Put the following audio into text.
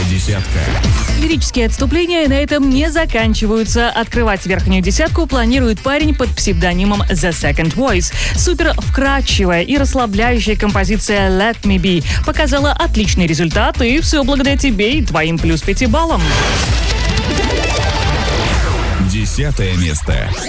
десятка. Лирические отступления на этом не заканчиваются. Открывать верхнюю десятку планирует парень под псевдонимом The Second Voice. Супер вкрадчивая и расслабляющая композиция Let Me Be показала отличный результат, и все благодаря тебе и твоим плюс 5 баллам. 10 место.